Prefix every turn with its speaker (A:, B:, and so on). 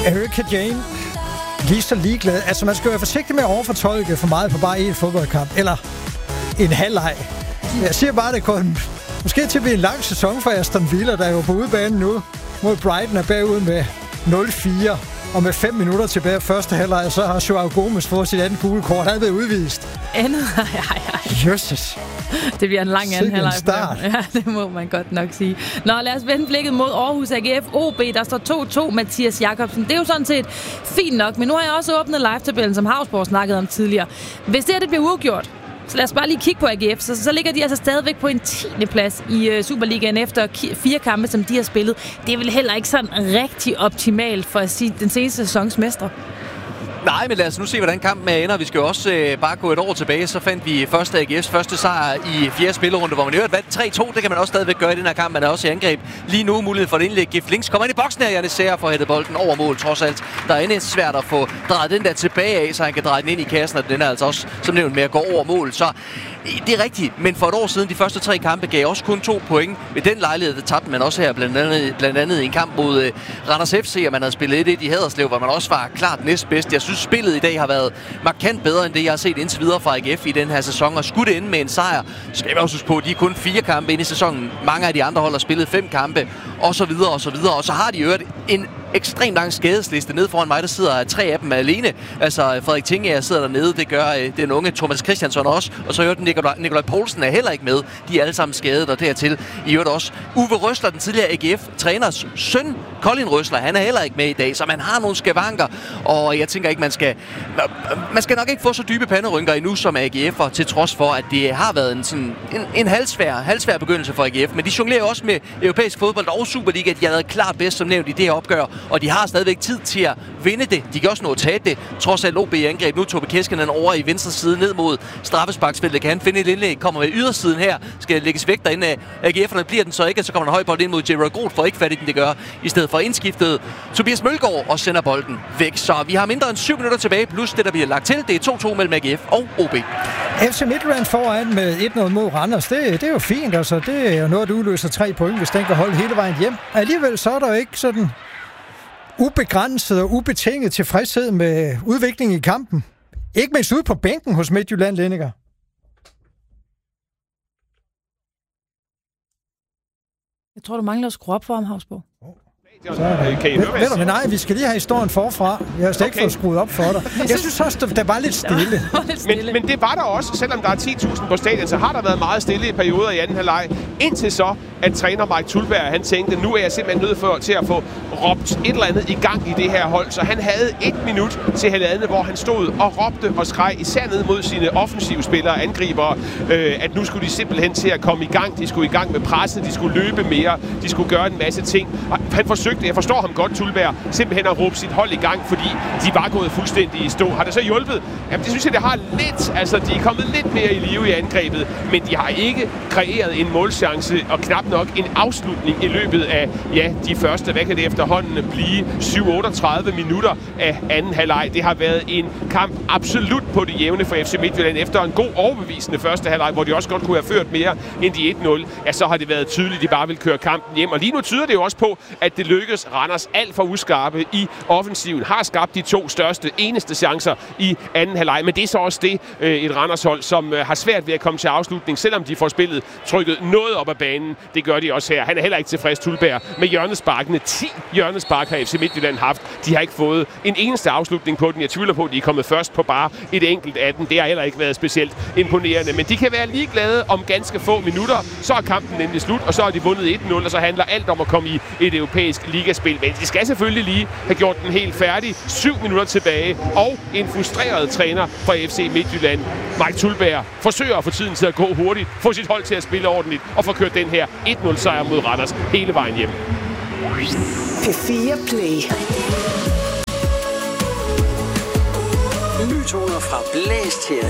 A: Erika Jane, lige så ligeglad. Altså, man skal være forsigtig med at overfortolke for meget på bare en fodboldkamp. Eller en halvleg. Jeg siger bare, det kunne måske til at blive en lang sæson for Aston Villa, der er jo på udebanen nu mod Brighton er bagud med 0-4. Og med 5 minutter tilbage af første halvleg, så har Joao Gomes fået sit andet gule kort. Han er blevet udvist.
B: Andet? Ja.
A: Jesus.
B: Det bliver en lang anden halvleg.
A: Start.
B: Ja, det må man godt nok sige. Nå, lad os vende blikket mod Aarhus AGF OB. Der står 2-2, Mathias Jakobsen. Det er jo sådan set fint nok, men nu har jeg også åbnet live-tabellen, som Havsborg snakkede om tidligere. Hvis det bliver uafgjort, så lad os bare lige kigge på AGF. Så ligger de altså stadigvæk på en 10. plads i Superligaen efter 4 kampe, som de har spillet. Det er vel heller ikke sådan rigtig optimalt for at sige den seneste sæsons mestre.
C: Nej, men lad os nu se, hvordan kampen ender. Vi skal jo også bare gå et år tilbage. Så fandt vi AGF's første sejr i 4. spillerunde, hvor man i øvrigt vandt 3-2. Det kan man også stadigvæk gøre i den her kamp. Man er også i angreb. Lige nu mulighed for et indlæg. Gift Links kommer ind i boksen her. Janne Serra får hættet bolden over mål, trods alt. Der er endnu svært at få drejet den der tilbage af, så han kan dreje den ind i kassen. Og den er altså også, som nævnt, med at gå over mål. Så det er rigtigt, men for et år siden, de første 3 kampe, gav også kun 2 point. Ved den lejlighed, der tabte man også her, blandt andet i en kamp mod Randers FC, og man havde spillet 1-1 i Haderslev, hvor man også var klart næstbedst. Jeg synes, spillet i dag har været markant bedre, end det, jeg har set indtil videre fra AGF i den her sæson. Og skulle det ende med en sejr, skal vi også huske på, at de er kun 4 kampe inde i sæsonen. Mange af de andre hold har spillet 5 kampe, og så videre, og så videre. Og så har de øvrigt en ekstremt lang skadesliste. Nede foran mig, der sidder 3 af dem alene. Altså, Frederik Tingager sidder dernede. Det gør den unge Thomas Christiansson også. Og så øvrigt Nikolaj Poulsen er heller ikke med. De er alle sammen skadet, og dertil i øvrigt også Uwe Røsler, den tidligere AGF-træners søn, Colin Røsler. Han er heller ikke med i dag, så man har nogle skavanker. Og jeg tænker ikke, man skal nok ikke få så dybe panderynker endnu som AGF'er, til trods for, at det har været en halvsvær begyndelse for AGF. Men de jonglerer også med europæisk fodbold og Superliga. De har været klart bedst, som nævnt, i det her opgør. Og de har stadigvæk tid til at vinde det. De kan også nå at tabe det. Trods alt OB i angreb. Nu Tobi Keskinen over i venstre side ned mod straffesparksfeltet. Kan han finde et indlæg? Kommer ved ydersiden her. Skal lægges væk derinde af AGF'erne. Bliver den så ikke, så kommer en højbold ind mod Gerard Groth for ikke fat i den, det gør. I stedet for indskiftet Tobias Mølgaard og sender bolden væk. Så vi har mindre end 7 minutter tilbage, plus det, der bliver lagt til. Det er 2-2 mellem AGF og OB.
A: FC Midtjylland foran med 1-0 mod Randers. Det er jo fint, altså. Det er jo noget, der udløser 3 point, hvis den kan holde hele vejen hjem. Alligevel så er der jo ikke sådan ubegrænset og ubetinget tilfredshed med udviklingen i kampen. Ikke mindst ude på bænken hos Midtjylland, Lenniger.
B: Jeg tror, du mangler at skrue op for ham, Havsborg.
A: Nej, vi skal lige have historien forfra. Jeg har slet ikke fået skruet op for dig. Jeg synes også, der var lidt stille.
D: Men det var der også, selvom der er 10.000 på stadion, så har der været meget stille i perioder i anden halvleg. Indtil så, at træner Mike Tulberg, han tænkte, nu er jeg simpelthen nødt til at få råbt et eller andet i gang i det her hold. Så han havde 1 minut til halvandet, hvor han stod og råbte og skreg, især ned mod sine offensive spillere, angribere, at nu skulle de simpelthen til at komme i gang. De skulle i gang med presset, de skulle løbe mere, de skulle gøre en masse ting. Og han forsøgte, jeg forstår ham godt, Tulberg, simpelthen at råbe sit hold i gang, fordi de var gået fuldstændig i stå. Har det så hjulpet? Jamen, det synes jeg, det har lidt. Altså, de er kommet lidt mere i live i angrebet, men de har ikke kreeret en målchance, og knap nok en afslutning i løbet af, de første, hvad kan det efterhånden blive, 7-38 minutter af anden halvleg. Det har været en kamp absolut på det jævne for FC Midtjylland. Efter en god overbevisende første halvleg, hvor de også godt kunne have ført mere end de 1-0, så har det været tydeligt, at de bare vil køre kampen hjem. Og lige nu tyder det jo også på, at det lykkes. Randers alt for uskarpe i offensiven, har skabt de 2 eneste chancer i anden halvleg. Men det er så også det, et Randers-hold, som har svært ved at komme til afslutning, selvom de får spillet trykket noget op ad banen. Det gør de også her. Han er heller ikke tilfreds, Tulberg, med hjørnesparkene. 10 hjørnespark har FC Midtjylland haft. De har ikke fået en eneste afslutning på den. Jeg tvivler på, at de er kommet først på bare et enkelt af den. Det har heller ikke været specielt imponerende. Men de kan være ligeglade om ganske få minutter. Så er kampen nemlig slut, og så har de vundet 1-0, og så handler alt om at komme i et europæisk ligaspil. Men de skal selvfølgelig lige have gjort den helt færdig. 7 minutter tilbage, og en frustreret træner fra FC Midtjylland, Mike Tulberg, forsøger at få tiden til at gå hurtigt, få sit hold til at spille ordentligt, og få kørt den her 1-0 sejr mod Randers hele vejen hjem.
E: P4 Play. Nytoner fra blæs til